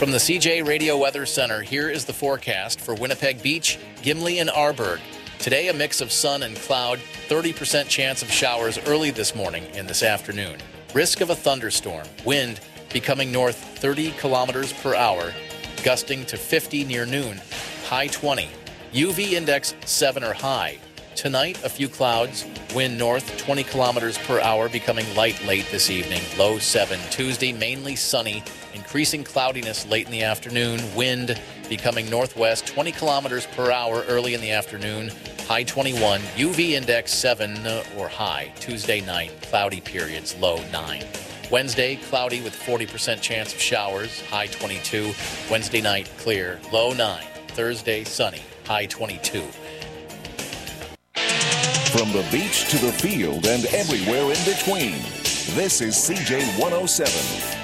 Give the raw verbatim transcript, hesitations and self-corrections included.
From the C J Radio Weather Center, here is the forecast for Winnipeg Beach, Gimli, and Arborg. Today, a mix of sun and cloud, thirty percent chance of showers early this morning and this afternoon. Risk of a thunderstorm. Wind becoming north thirty kilometers per hour, gusting to fifty near noon. High twenty. U V index seven or high. Tonight, a few clouds. Wind north twenty kilometers per hour, becoming light late this evening. Low seven. Tuesday, mainly sunny. Increasing cloudiness late in the afternoon. Wind becoming northwest twenty kilometers per hour early in the afternoon. High twenty-one. U V index seven or high. Tuesday night, cloudy periods. Low nine. Wednesday, cloudy with forty percent chance of showers. High twenty-two. Wednesday night, clear. Low nine. Thursday, sunny. High twenty-two. From the beach to the field and everywhere in between, this is C J one oh seven.